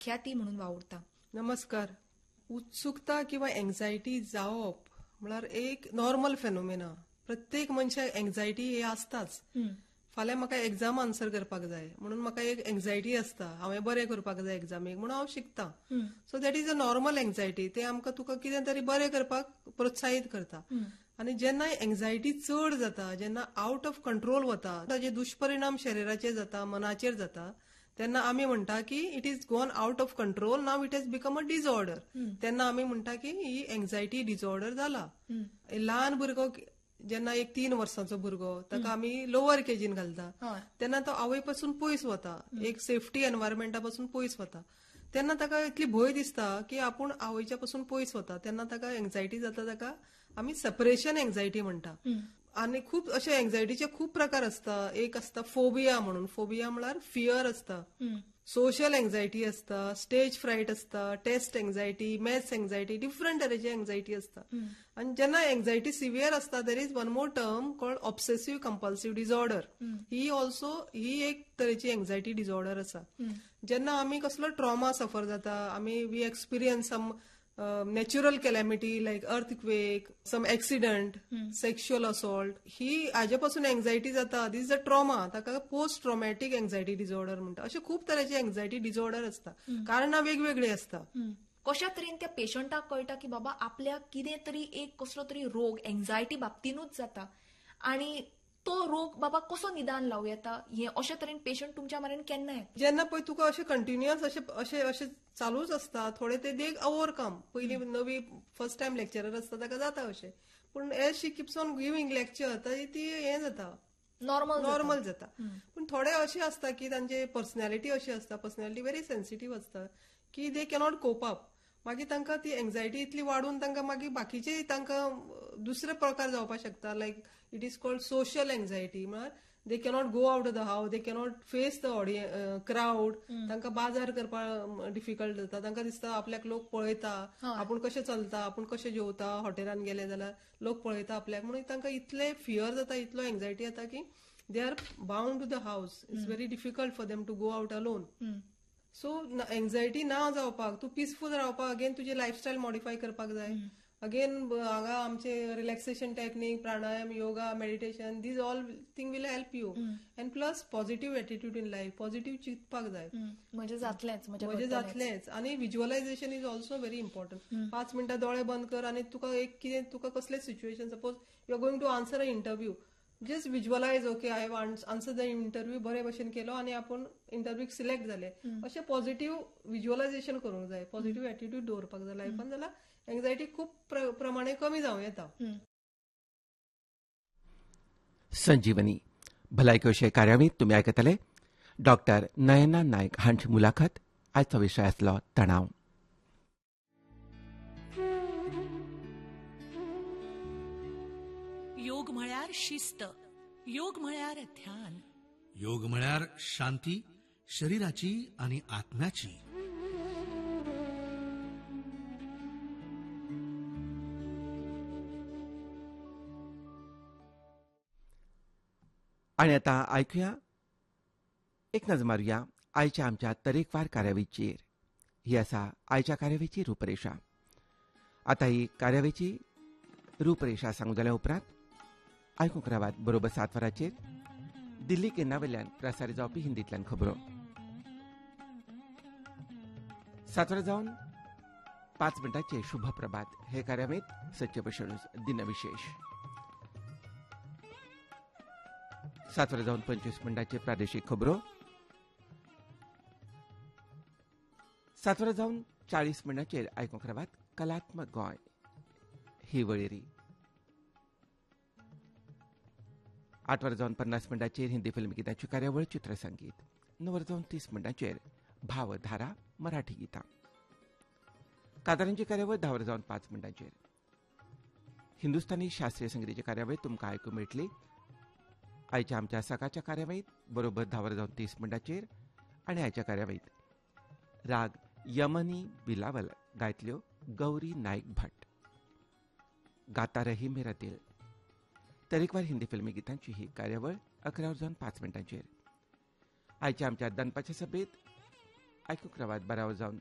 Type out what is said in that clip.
ख्याती म्हणून वावुरता. नमस्कार. उत्सुकता किंवा एन्झायटी जावप म्हळ्यार एक नॉर्मल फेनोमेना. प्रत्येक मनशाक एन्झायटी हे आसताच. फाल्यां म्हाका एग्जाम आन्सर करपाक जाय म्हणून म्हाका एक एन्झायटी आसता. हांवें बरें करपाक जाय एग्जामीक म्हणून हांव शिकतां. So that is a normal anxiety. ते आमकां तुका कितें तरी बरें करपाक प्रोत्साहीत करता. आनी जेन्ना एन्झायटी चड जाता, जेन्ना आउट ऑफ कंट्रोल वता, ताजे दुश्परिणाम शरिराचेर जाता, मनाचेर जाता, तेन्ना आमी म्हणटा की it is gone out of control, now it has become a disorder. तेन्ना आमी म्हणटा की ही एन्झायटी डिसऑर्डर जाला. ल्हान भुरगो जेन्ना एक 3 वर्सांचो भुरगो ताका आमी लोअर केजीन घालता तेन्ना तो आवय पासून पयस वता, एक सेफ्टी एनवायरमेंटा पासून पयस वता. तेन्ना ताका इतली भंय दिसता की आपूण आवयच्या पासून पयस वता. तेन्ना ताका एन्झायटी जाता. ताका आमी सेपरेशन एन्झायटी म्हणटा. आनी खूब अशे एन्झायटीचे खूब प्रकार आसता. एक आसता फोबिया म्हणून. फोबिया म्हळ्यार फियर आसता. सोशल एन्झायटी आसता, स्टेज फ्रायट आसता, taste anxiety, maths anxiety, different तरेची एन्झायटी आसता. आनी जेन्ना एन्झायटी सिवियर आसता there is one more term called obsessive compulsive disorder. ही एक तरेची एन्झायटी डिसऑर्डर आसा. जेन्ना आमी कसलो ट्रॉमा सफर जाता, आमी we experience some natural calamity like earthquake, some accident, sexual assault, ही हाजे पासून एन्झायटी जाता. This is a trauma. ताका पोस्ट ट्रॉमॅटीक एन्झायटी डिसऑर्डर म्हणटा. अशे खूब तरेचे एन्झायटी डिसऑर्डर आसता. कारणां वेगवेगळी आसता. कशा तरेन त्या पेशंटाक कळटा की बाबा आपल्याक कितें तरी एक कसलो तरी रोग एन्झायटी बाबतीनूच जाता आणि तो रोग बाबा कसो निदान लावूं येता, हे अशे तरेन पेशंट तुमच्या म्हऱ्यान केन्ना येता? जेन्ना पळय तुका अशे कंटिन्युअस अशे चालूच आसता, थोडे ते दे ओवरकम. पयली नवी फर्स्ट टायम लेक्चरर आसता ताका जाता अशें, पूण age she keeps on giving lecture ती हें जाता, नॉर्मल जाता. पूण थोडे अशे आसता की तांचे पर्सनॅलिटी अशी आसता, पर्सनॅलिटी व्हेरी सेन्सिटीव आसता की दे कॅनॉट कोप अप. मागीर तांकां ती एन्झायटी इतली वाडून तांकां मागीर बाकीचे तांकां दुसरे प्रकार जावपाक शकता. Like it is called social anxiety. म्हळ्यार दे cannot go out of the house, they cannot face the crowd. तांकां बाजार करपाक डिफिकल्ट जाता. तांकां दिसता आपल्याक लोक पळयता, आपूण कशें चलता, आपूण कशें जेवता, हॉटेलान गेले जाल्यार लोक पळयता आपल्याक. म्हणून तांकां इतले फियर जाता, इतलो एन्झायटी जाता की they are bound to the house. It's very difficult for them to go out alone. So anxiety ना जावपाक तूं पिसफूल रावपाक अगेन तुजी लायफस्टायल मॉडिफाय करपाक जाय. अगेन हांगा आमचे relaxation technique, pranayama, yoga, meditation, these all thing will help you. And plus positive attitude in life, positive चिंतपाक जाय. म्हणजे जातलेंच. आनी विज्युअलायझेशन इज ऑल्सो व्हेरी इम्पॉर्टंट. 5 मिनटां दोळे बंद कर आनी तुका कसले situation, suppose you R going to answer a interview, just विज्युअलायज okay I have answer the interview बरे भशेन केलो आनी आपूण इंटरव्यूक सिलेक्ट जाले. अशें पॉझिटिव्ह विज्युअलायझेशन करूंक जाय, पॉझिटिव्ह एटिट्यूड दवरपाक जाय लायफान. जाल्यार एन्झायटी खूब प्रमाणे कमी जावं येता. संजीवनी भलायकी विशय कार्यावळींत तुमी आयकतले डॉक्टर नयना नायक हांची मुलाखत. आयचो विशय आसलो तणाव. योग म्हळ्यार शिस्त, योग म्हळ्यार ध्यान, योग म्हळ्यार शांती शरीराची आणि आत्म्याची. आणि आता ऐकूया, एक नजर मारूया आयच्या आमच्या तरेकवार कार्यावळीचेर. ही आसा आयच्या कार्यावळीची रूपरेषा. आता ही कार्यावळीची रूपरेषा सांगूं जाल्या उपरांत आयकूंक रावात बरोबर 7 वरांचेर दिल्ली केंद्रावयल्यान प्रसारीत जावपी हिंदींतल्यान खबरो. 7 वरां जावन 5 मिनटांचेर शुभ प्रभात हे कार्यावळींत सच्चे भशेनूच दिनविशेष. 7 वरां जावन 25 मिनटांचेर प्रादेशीक खबरो. 7 वरां जावन 40 मिनटांचेर आयकूंक रावात कलात्मक गोंय ही वळेरी. 8 वरां जावन 50 मिनटांचेर हिंदी फिल्म गितांची कार्यावळ चित्रसंगीत. 9 वरां जावन 30 मिनटांचेर भावधारा मराठी गितां. कांतारांची कार्यावळ 10 वरां जावन 5 मिनटांचेर. हिंदुस्थानी शास्त्रीय संगीताची कार्यावळ तुमकां आयकूंक मेळटली आयच्या आमच्या सकाळच्या कार्यावळींत बरोबर 10 वरां जावन 30 मिनटांचेर. आनी आयच्या कार्यावळींत राग यमनी बिलावल गायतल्यो गौरी नायक भट. गाता रही मेरा दिल. तरेकवार हिंदी फिल्मी गितांची ही कार्यावळ 11 वरां जावन 5 मिनटांचेर. आयच्या आमच्या दनपारच्या सभेत आयकूंक रावात बरावर जावन